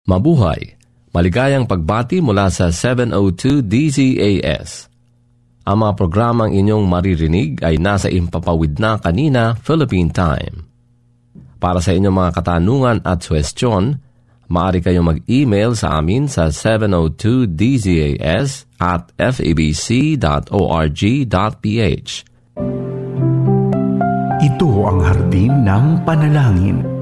Mabuhay! Maligayang pagbati mula sa 702 DZAS. Ang mga programang inyong maririnig ay nasa Impapawid na kanina, Philippine Time. Para sa inyong mga katanungan at suwestyon, maaari kayong mag-email sa amin sa 702dzas@fabc.org.ph. Ito ang hardin ng panalangin.